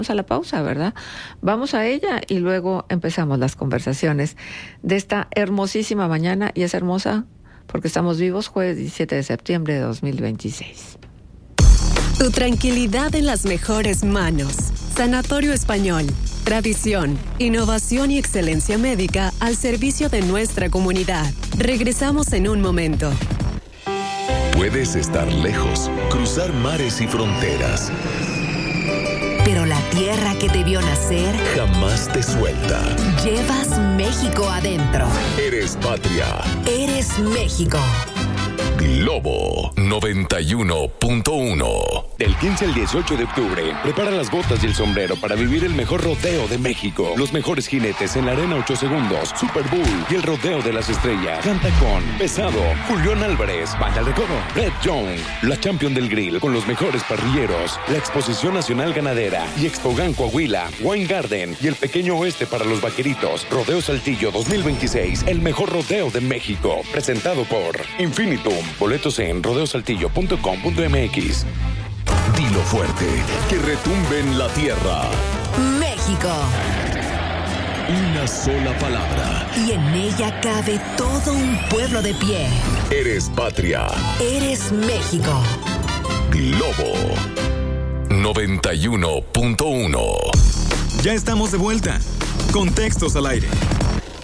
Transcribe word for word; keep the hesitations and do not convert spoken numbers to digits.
a la pausa, ¿verdad? Vamos a ella y luego empezamos las conversaciones de esta hermosísima mañana, y es hermosa porque estamos vivos, jueves diecisiete de septiembre de dos mil veintiséis. Tu tranquilidad en las mejores manos. Sanatorio Español. Tradición, innovación y excelencia médica al servicio de nuestra comunidad. Regresamos en un momento. Puedes estar lejos, cruzar mares y fronteras, pero la tierra que te vio nacer jamás te suelta. Llevas México adentro. Eres patria. Eres México. Globo noventa y uno punto uno. Del quince al dieciocho de octubre, prepara las botas y el sombrero para vivir el mejor rodeo de México. Los mejores jinetes en la arena ocho segundos, Super Bowl y el rodeo de las estrellas. Canta con Pesado, Julián Álvarez, Banda El Recodo, Red Young, la Champion del Grill con los mejores parrilleros, la Exposición Nacional Ganadera y Expogan Coahuila, Wine Garden y el Pequeño Oeste para los vaqueritos. Rodeo Saltillo dos mil veintiséis, el mejor rodeo de México. Presentado por Infinitum. Boletos en rodeosaltillo punto com punto m x. Dilo fuerte, que retumbe en la tierra. México. Una sola palabra. Y en ella cabe todo un pueblo de pie. Eres patria. Eres México. Globo noventa y uno punto uno. Ya estamos de vuelta. Contextos al aire.